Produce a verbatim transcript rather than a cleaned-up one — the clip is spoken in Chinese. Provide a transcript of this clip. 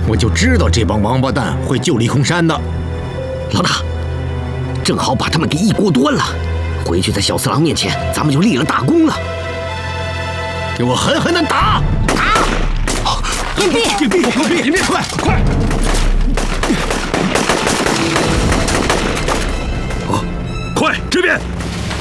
我就知道这帮王八蛋会救李空山的。 老大，正好把他们给一锅端了，回去在小四郎面前，咱们就立了大功了。 给我狠狠的打！打！ 隐蔽！ 隐蔽！隐蔽！隐蔽！快快！